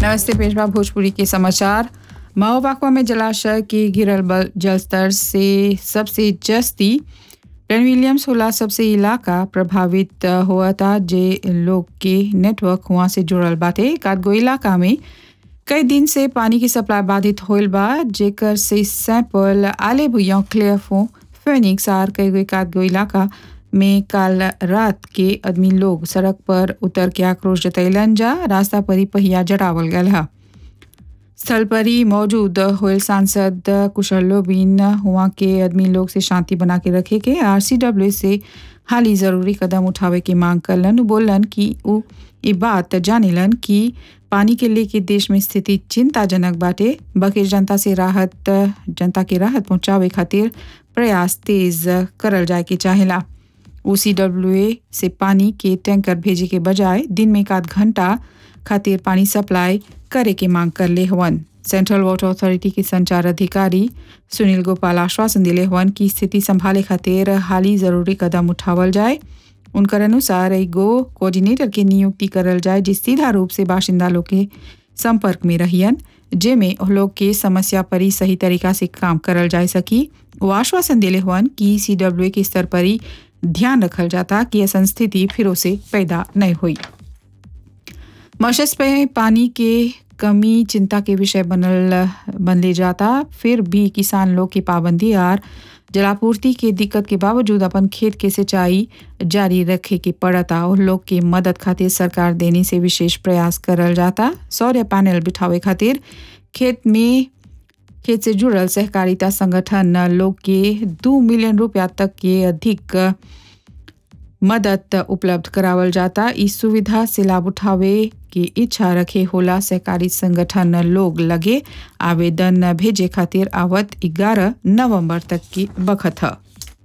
नमस्ते पेशवा भोजपुरी के समाचार। महोबाकवा में जलाशय के गिरल जलस्तर से सबसे जस्ती रेन विलियम्स होला सबसे इलाका प्रभावित हुआ था जे लोग के नेटवर्क हुआ से जुड़ल बाटे। एकाध इलाका में कई दिन से पानी की सप्लाई बाधित होल बा जेकर से सैंपल आले भुया क्लियरफो फेनिक्स आर कई एकाध इलाका में काल रात के आदमी लोग सड़क पर उतर के आक्रोश जतैलन जा रास्ता पर ही पहिया जड़ावल गल है। स्थल पर ही मौजूद होयल सांसद कुशल लोबिन हुआ के आदमी लोग से शांति बना के रखे के RCW से हाली जरूरी कदम उठावे की मांग करलन। बोलन कि उ ई बात जानेलन कि पानी के लेके देश में स्थिति चिंताजनक बाटे, बकिर जनता के राहत पहुंचावे खातिर प्रयास तेज करल जाए के चाहेला। OCWA से पानी के टैंकर भेजे के बजाय दिन में 1 घंटा खातिर पानी सप्लाई करे के मांग कर ले हवन। सेंट्रल वाटर अथॉरिटी के संचार अधिकारी सुनील गोपाल आश्वासन दिले हवन कि स्थिति संभाले खातिर हाली जरूरी कदम उठावल जाए। उनकर अनुसार एगो कोऑर्डिनेटर के नियुक्ति करल जाए जिस सीधा रूप से बाशिंदा लोग के संपर्क में रहियन, जेमे लोग के समस्या पर ही सही तरीका से काम करल जा सकी। वो आश्वासन दिले हवन कि CWA के स्तर पर ही ध्यान रखल जाता कि यह स्थिति फिर से पैदा नहीं हुई। मॉरिशस पे पानी के कमी चिंता के विषय बनले जाता, फिर भी किसान लोग की पाबंदी और जलापूर्ति के दिक्कत के बावजूद अपन खेत के सिंचाई जारी रखे के पड़ता और लोग के मदद खातिर सरकार देने से विशेष प्रयास करल जाता। सौर पैनल बिठावे खातिर खेत से जुड़ल सहकारिता संगठन लोग के 2 मिलियन रुपया तक के अधिक मदद उपलब्ध करावल जाता। इस सुविधा से लाभ उठावे की इच्छा रखे होला सहकारी संगठन लोग लगे आवेदन भेजे खातिर आवत 11 नवंबर तक की बखत है।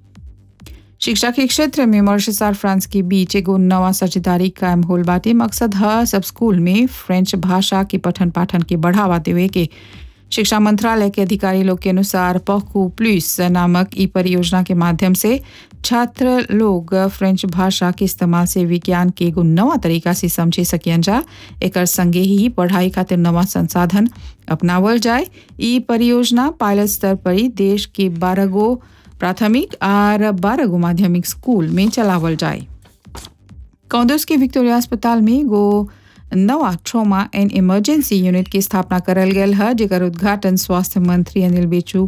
शिक्षा के क्षेत्र में मॉरिशस और फ्रांस के बीच एगो नवा साझेदारी कायम होल बाटे। मकसद है सब स्कूल में फ्रेंच भाषा के पठन पाठन के बढ़ावा देवे के। शिक्षा मंत्रालय के अधिकारी लोग के अनुसार पहकू प्लस नामक ई परियोजना के माध्यम से छात्र लोग फ्रेंच भाषा के इस्तेमाल से विज्ञान के एगो नवा तरीका से समझे सकियन जा। एकर संगे ही पढ़ाई खातिर नवा संसाधन अपनावल जाए। ई परियोजना पायलट स्तर पर ही देश के 12 गो प्राथमिक और 12 गो माध्यमिक स्कूल में चलावल जाए। कौंदस के विक्टोरिया अस्पताल में गो नवा ट्रॉमा एंड इमरजेंसी यूनिट की स्थापना करल गेल है, जेकर उद्घाटन स्वास्थ्य मंत्री अनिल बेचू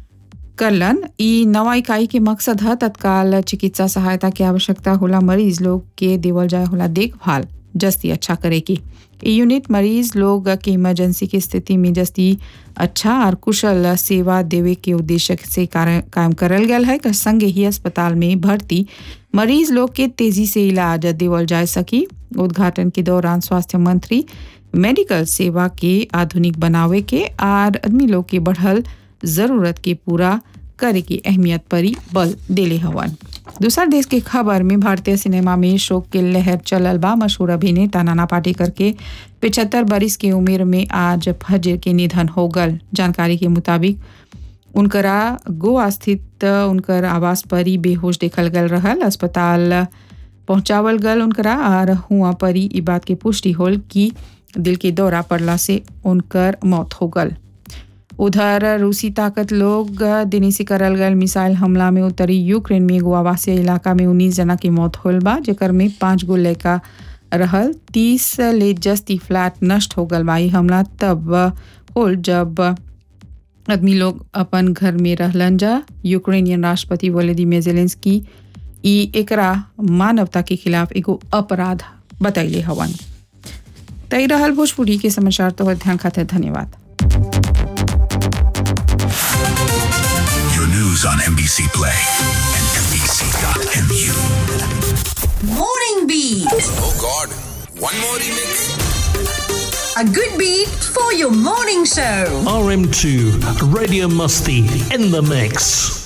करलन। ई नवा इकाई के मकसद है तत्काल चिकित्सा सहायता की आवश्यकता होला मरीज लोग के देवल जाए होला देखभाल जस्ती अच्छा करे की। ई यूनिट मरीज लोग के इमरजेंसी की स्थिति में जस्ती अच्छा और कुशल सेवा देवे के उद्देश्य से कायम करल गेल है। संगे ही अस्पताल में भर्ती मरीज लोग के तेजी से इलाज देवल जा सकी। उद्घाटन के दौरान स्वास्थ्य मंत्री मेडिकल सेवा के आधुनिक बनावे के और आदमी लोग के बढ़ल जरूरत के पूरा करे की अहमियत पर ही बल देले हवन। दूसरा देश के खबर में भारतीय सिनेमा में शोक की लहर चलल बा। मशहूर अभिनेता नाना पाटेकर के 75 बरिस की उम्र में आज फजर के निधन हो गल। जानकारी के मुताबिक उनकरा गोवा स्थित उनकर आवास पर ही बेहोश देखल गल रहल। अस्पताल पहुंचावल गल उनकरा और हुआ पर ही बात की पुष्टि होल कि दिल के दौरा पड़ला से उनकर मौत हो गल। उधर रूसी ताकत लोग दिनी से करल गल मिसाइल हमला में उत्तरी यूक्रेन में एगो आवासीय इलाका में 19 जना की मौत होल बा, जेकर में 5 गो लड़का रहल। 30 ले जस्ती फ्लैट नष्ट हो गल बा। हमला तब होल जब आदमी लोग अपन घर में रहलन जा। यूक्रेनियन राष्ट्रपति वोलोदिमीर ज़ेलेंस्की ई एकरा मानवता के खिलाफ एगो अपराध बतैले हवन। तई रहल भोजपुरी के समाचार तो ध्यान खातिर धन्यवाद। News on MBC Play and MBC.mu. Morning Beat. Oh God, one more remix. A good beat for your morning show. RM2 Radio Musty in the mix.